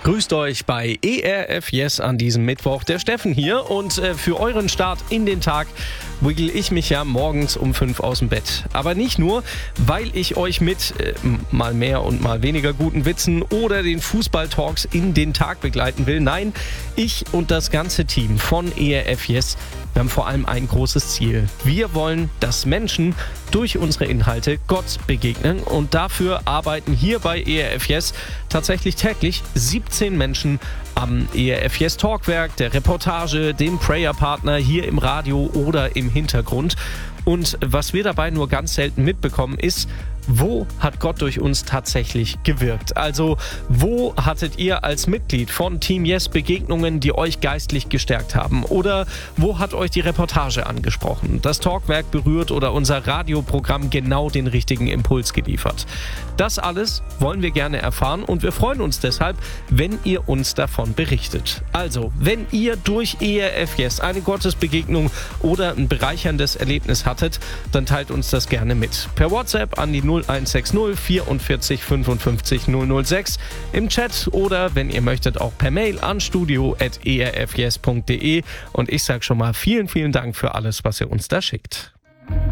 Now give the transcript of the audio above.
Grüßt euch bei ERF Yes an diesem Mittwoch. Der Steffen hier und für euren Start in den Tag wiggle ich mich ja morgens um 5 aus dem Bett. Aber nicht nur, weil ich euch mit mal mehr und mal weniger guten Witzen oder den Fußball-Talks in den Tag begleiten will. Nein, ich und das ganze Team von ERF Yes, wir haben vor allem ein großes Ziel. Wir wollen, dass Menschen durch unsere Inhalte Gott begegnen und dafür arbeiten hier bei ERF Yes tatsächlich täglich 17 Menschen am ERF Yes Talkwerk, der Reportage, dem Prayer-Partner hier im Radio oder im Hintergrund. Und was wir dabei nur ganz selten mitbekommen ist, wo hat Gott durch uns tatsächlich gewirkt? Also, wo hattet ihr als Mitglied von Team Yes Begegnungen, die euch geistlich gestärkt haben? Oder wo hat euch die Reportage angesprochen, das Talkwerk berührt oder unser Radioprogramm genau den richtigen Impuls geliefert? Das alles wollen wir gerne erfahren und wir freuen uns deshalb, wenn ihr uns davon berichtet. Also, wenn ihr durch ERF Yes eine Gottesbegegnung oder ein bereicherndes Erlebnis hattet, dann teilt uns das gerne mit. Per WhatsApp an die 0160 44 55 006 im Chat oder wenn ihr möchtet auch per Mail an studio@erfyes.de und ich sage schon mal vielen, vielen Dank für alles, was ihr uns da schickt.